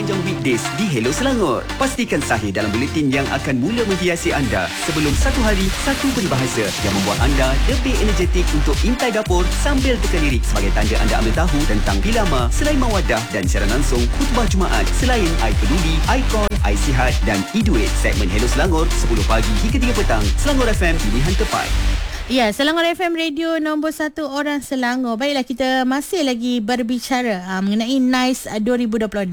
sepanjang weekdays di Hello Selangor. Pastikan sahih dalam buletin yang akan mula menghiasi anda sebelum satu hari, satu peribahasa yang membuat anda lebih energetik untuk intai dapur sambil teka lirik sebagai tanda anda ambil tahu tentang Pilama selain Mawadah dan siaran langsung khutbah Jumaat selain I Peduli, iCall, I Sihat dan iDuit. Segmen Hello Selangor 10 pagi hingga 3 petang. Selangor FM, pilihan tepat. Ya, Selangor FM Radio nombor 1 orang Selangor. Baiklah, kita masih lagi berbicara mengenai NICE 2026.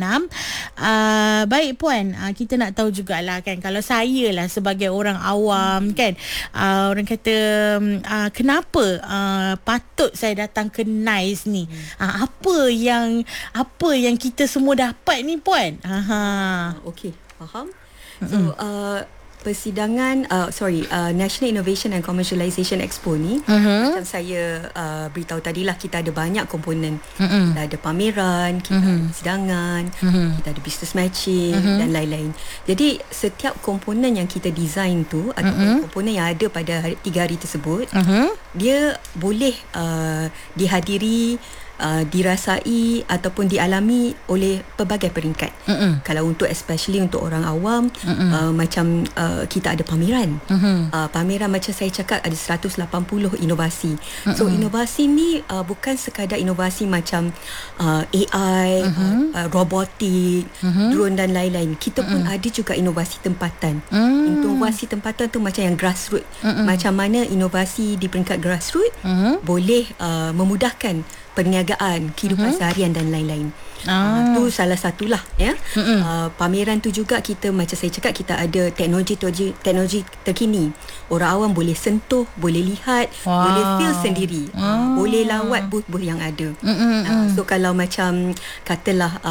Baik Puan, kita nak tahu jugalah kan, kalau saya lah sebagai orang awam kan, orang kata kenapa patut saya datang ke NICE ni? Apa yang kita semua dapat ni Puan? Okey, faham. So persidangan National Innovation and Commercialization Expo ni, macam saya beritahu tadilah, kita ada banyak komponen. Kita ada pameran, kita ada persidangan, kita ada business matching dan lain-lain. Jadi setiap komponen yang kita design tu atau komponen yang ada pada 3 hari tersebut, dia boleh dihadiri, dirasai ataupun dialami oleh pelbagai peringkat. Kalau untuk especially untuk orang awam, macam kita ada pameran. Pameran macam saya cakap ada 180 inovasi. So inovasi ni bukan sekadar inovasi macam AI, robotik, drone dan lain-lain. Kita pun ada juga inovasi tempatan. Inovasi tempatan tu macam yang grassroots. Macam mana inovasi di peringkat grassroots boleh memudahkan perniagaan, kehidupan seharian dan lain-lain. Tu salah satulah ya. Pameran tu juga kita, macam saya cakap, kita ada teknologi terkini. Orang awam boleh sentuh, boleh lihat, boleh feel sendiri, boleh lawat booth-booth yang ada. So kalau macam katalah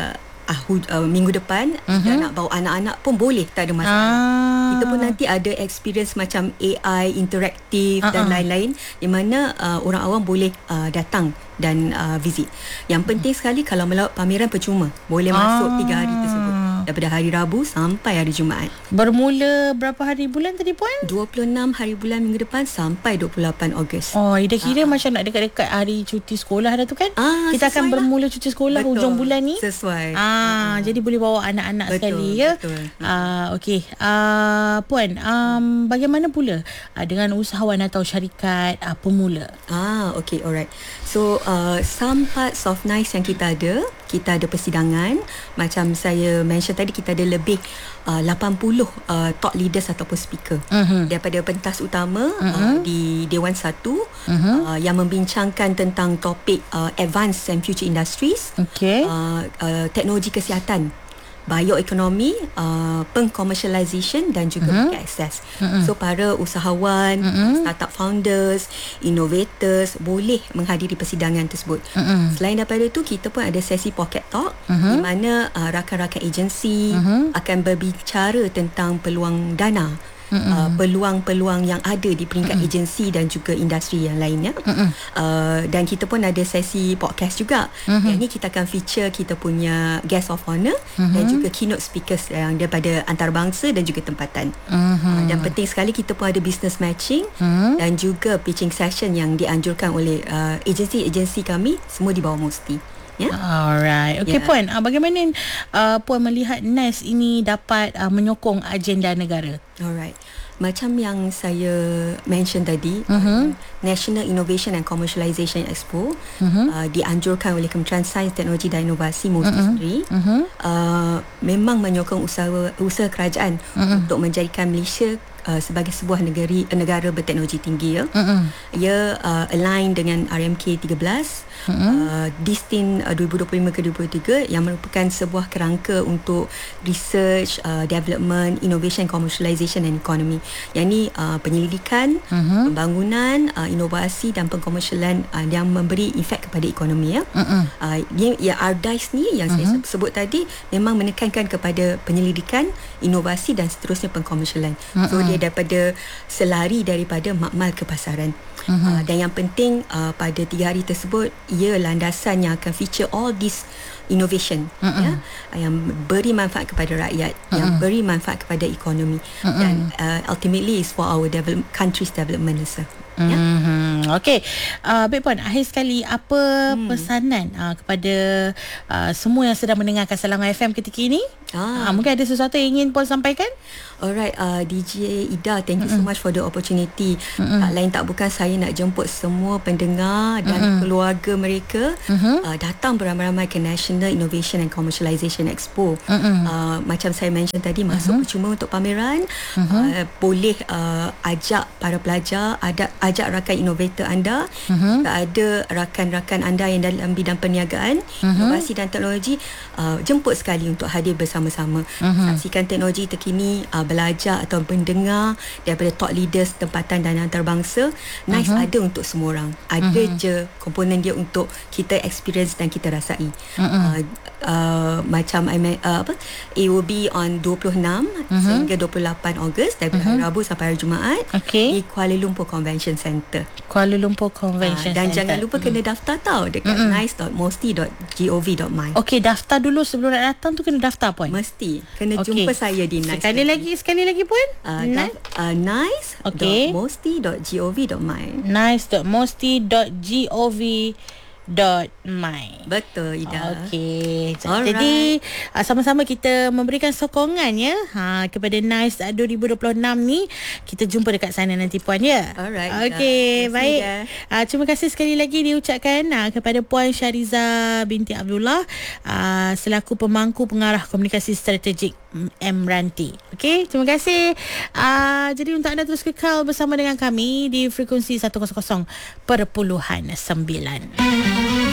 minggu depan kita nak bawa anak-anak pun boleh, tak ada masalah. Kita pun nanti ada experience macam AI interaktif dan lain-lain, di mana orang awam boleh datang dan visit. Yang penting sekali, kalau melawat pameran percuma, boleh masuk 3 hari tersebut, daripada hari Rabu sampai hari Jumaat. Bermula berapa hari bulan tadi Puan? 26 hari bulan minggu depan sampai 28 Ogos. Dah kira macam nak dekat-dekat hari cuti sekolah dah tu kan? Kita akan bermula cuti sekolah hujung bulan ni. Sesuai. Jadi boleh bawa anak-anak sekali ya. Okey. Puan, bagaimana pula dengan usahawan atau syarikat pemula? Okey, alright. So some parts of NICE yang kita ada persidangan. Macam saya mention tadi, kita ada lebih 80 top leaders ataupun speaker daripada pentas utama di Dewan 1 yang membincangkan tentang topik advanced and future industries, teknologi kesihatan, bioekonomi, pengkomersialisation dan juga market access. So para usahawan, startup founders, innovators boleh menghadiri persidangan tersebut. Selain daripada itu, kita pun ada sesi pocket talk di mana rakan-rakan agensi akan berbicara tentang peluang dana, peluang-peluang yang ada di peringkat agensi dan juga industri yang lainnya. Dan kita pun ada sesi podcast juga. Yang ni kita akan feature kita punya guest of honor dan juga keynote speakers yang daripada antarabangsa dan juga tempatan. Dan penting sekali, kita pun ada business matching dan juga pitching session yang dianjurkan oleh agensi-agensi kami, semua di bawah Musti. Alright. Okey Puan, bagaimana Puan melihat NICE ini dapat menyokong agenda negara? Alright. Macam yang saya mention tadi, National Innovation and Commercialization Expo dianjurkan oleh Kementerian Sains, Teknologi dan Inovasi Musti sendiri, memang menyokong usaha kerajaan untuk menjadikan Malaysia sebagai sebuah negara berteknologi tinggi ya. Ia align dengan RMK 13 Distin 2025 ke 2023 yang merupakan sebuah kerangka untuk research, development, innovation, commercialization dan economy. Yang ni penyelidikan, pembangunan, inovasi dan pengkomersialan yang memberi efek kepada ekonomi ya. RDICE ni yang saya sebut tadi memang menekankan kepada penyelidikan, inovasi dan seterusnya pengkomersialan. So dia daripada selari daripada makmal ke pasaran. Dan yang penting pada 3 hari tersebut, ia landasan yang akan feature all this innovation ya, yang beri manfaat kepada rakyat, yang beri manfaat kepada ekonomi dan ultimately is for our country's development also. Okey. Baik Puan, akhir sekali apa pesanan kepada semua yang sedang mendengarkan Selangor FM ketika ini? Mungkin ada sesuatu yang ingin Puan sampaikan? Alright, DJ Ida, thank you so much for the opportunity. Tak lain tak bukan saya nak jemput semua pendengar dan keluarga mereka datang beramai-ramai ke National Innovation and Commercialization Expo. Macam saya mention tadi, masuk percuma untuk pameran. Boleh ajak para pelajar, ajak rakan inovator anda. Jika ada rakan-rakan anda yang dalam bidang perniagaan, inovasi dan teknologi, jemput sekali untuk hadir bersama-sama. Saksikan teknologi terkini, belajar atau mendengar daripada top leaders tempatan dan antarabangsa. NICE ada untuk semua orang. Ada je komponen dia untuk kita experience dan kita rasai. Macam it will be on 26 sehingga 28 Ogos daripada hari Rabu sampai hari Jumaat di Kuala Lumpur Convention Center. Kuala Lumpur Convention dan Center. jangan lupa kena daftar tau dekat nice.mosti.gov.my. Okey, daftar dulu sebelum nak datang tu, kena daftar Puan. Mesti kena jumpa saya di NICE. Sekali lagi Puan. nice.mosti.gov.my. nice.mosti.gov.my. Betul, Ida. Okey. Jadi sama-sama kita memberikan sokongan ya kepada NICE 2026 ni. Kita jumpa dekat sana nanti Puan ya. Alright. Okey, baik. Terima kasih sekali lagi diucapkan kepada Puan Syariza binti Abdullah selaku pemangku pengarah komunikasi strategik Mranti. Okey, terima kasih. Jadi untuk anda terus kekal bersama dengan kami di frekuensi 100.9.